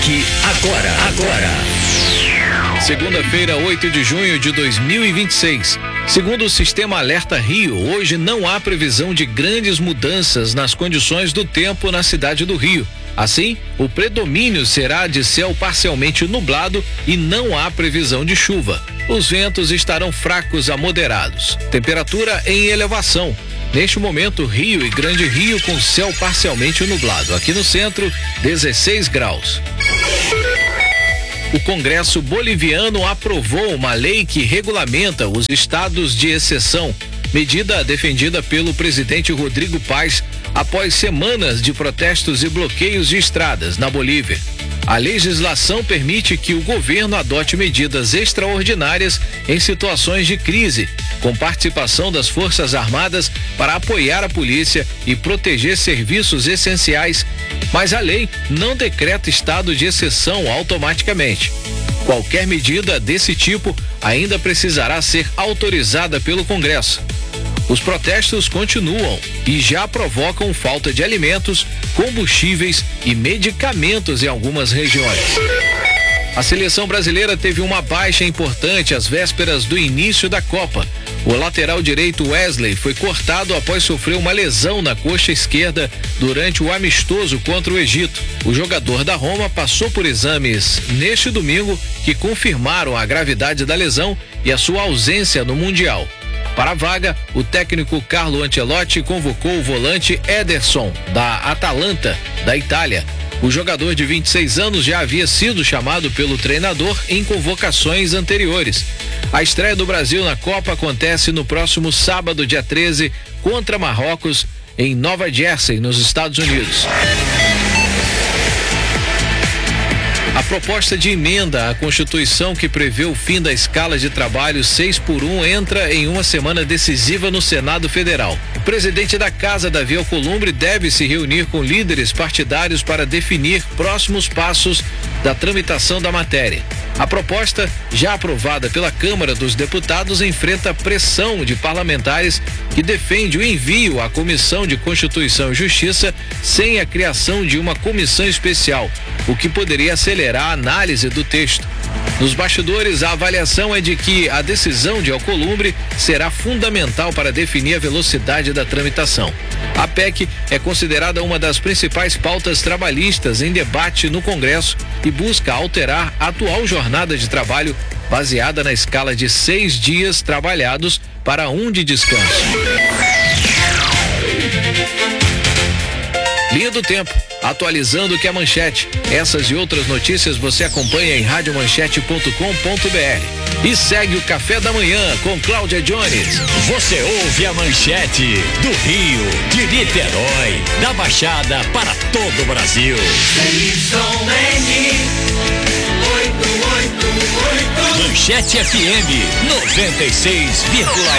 destaque agora. Segunda-feira, 8 de junho de 2026. Segundo o Sistema Alerta Rio, hoje não há previsão de grandes mudanças nas condições do tempo na cidade do Rio. Assim, o predomínio será de céu parcialmente nublado e não há previsão de chuva. Os ventos estarão fracos a moderados. Temperatura em elevação. Neste momento, Rio e Grande Rio com céu parcialmente nublado. Aqui no centro, 16 graus. O Congresso boliviano aprovou uma lei que regulamenta os estados de exceção, medida defendida pelo presidente Rodrigo Paz após semanas de protestos e bloqueios de estradas na Bolívia. A legislação permite que o governo adote medidas extraordinárias em situações de crise, com participação das Forças Armadas para apoiar a polícia e proteger serviços essenciais, mas a lei não decreta estado de exceção automaticamente. Qualquer medida desse tipo ainda precisará ser autorizada pelo Congresso. Os protestos continuam e já provocam falta de alimentos, combustíveis e medicamentos em algumas regiões. A seleção brasileira teve uma baixa importante às vésperas do início da Copa. O lateral direito Wesley foi cortado após sofrer uma lesão na coxa esquerda durante o amistoso contra o Egito. O jogador da Roma passou por exames neste domingo que confirmaram a gravidade da lesão e a sua ausência no Mundial. Para a vaga, o técnico Carlo Ancelotti convocou o volante Ederson, da Atalanta, da Itália. O jogador de 26 anos já havia sido chamado pelo treinador em convocações anteriores. A estreia do Brasil na Copa acontece no próximo sábado, dia 13, contra Marrocos, em Nova Jersey, nos Estados Unidos. A proposta de emenda à Constituição que prevê o fim da escala de trabalho 6x1 entra em uma semana decisiva no Senado Federal. O presidente da Casa, Davi Alcolumbre, deve se reunir com líderes partidários para definir próximos passos da tramitação da matéria. A proposta, já aprovada pela Câmara dos Deputados, enfrenta pressão de parlamentares que defende o envio à Comissão de Constituição e Justiça sem a criação de uma comissão especial, o que poderia acelerar a análise do texto. Nos bastidores, a avaliação é de que a decisão de Alcolumbre será fundamental para definir a velocidade da tramitação. A PEC é considerada uma das principais pautas trabalhistas em debate no Congresso e busca alterar a atual jornada de trabalho baseada na escala de 6 dias trabalhados para 1 de descanso. Linha do Tempo, atualizando o que é manchete. Essas e outras notícias você acompanha em radiomanchete.com.br. E segue o Café da Manhã com Cláudia Jones. Você ouve a manchete do Rio, de Niterói, da Baixada para todo o Brasil. Manchete FM 96,1.